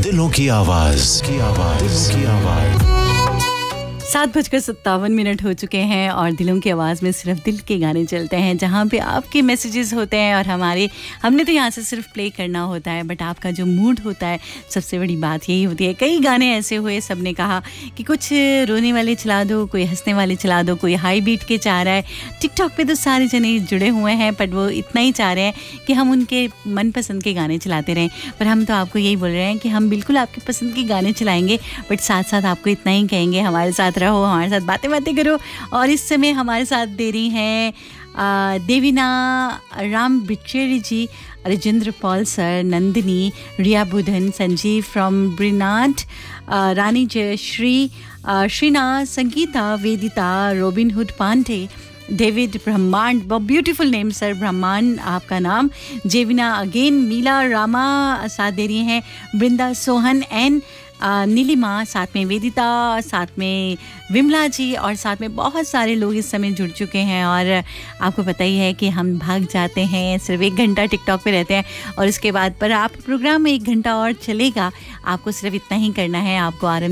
दिलों की आवाज दिलों की आवाज 7:57 हो चुके हैं और दिलों की आवाज़ में सिर्फ दिल के गाने चलते हैं, जहाँ पे आपके मैसेजेस होते हैं और हमने तो यहाँ से सिर्फ प्ले करना होता है, बट आपका जो मूड होता है, सबसे बड़ी बात यही होती है। कई गाने ऐसे हुए, सबने कहा कि कुछ रोने वाले चला दो, कोई हंसने वाले चला दो, कोई हाई बीट के चाह रहा है। टिकटॉक पे तो सारे जने जुड़े हुए हैं, बट वो इतना ही चाह रहे हैं कि हम उनके मनपसंद के गाने चलाते रहें। पर हम तो आपको यही बोल रहे हैं कि हम बिल्कुल आपके पसंद के गाने चलाएंगे, बट साथ साथ आपको इतना ही कहेंगे, हमारे साथ रहो, हमारे साथ बातें करो। और इस समय हमारे साथ दे रही हैं देवीना राम बिचेरी जी, Rajendra Paul sir, Nandini, Riya Budhan, Sanjeev from ब्रिनाट, Rani Jayashree, Shreena, Sangeeta, वेदिता, robin hood Pandey, David ब्रह्मांड, ब्यूटीफुल नेम सर, ब्रह्मांड आपका नाम, जेविना अगेन, मीला रामा साथ दे रही हैं, बृंदा सोहन एंड नीलिमा, साथ में वेदिता, साथ में विमला जी, और साथ में बहुत सारे लोग इस समय जुड़ चुके हैं। और आपको पता ही है कि हम भाग जाते हैं, सिर्फ 1 घंटा टिकटॉक पे रहते हैं और इसके बाद पर आप प्रोग्राम में 1 घंटा और चलेगा। आपको सिर्फ इतना ही करना है, आपको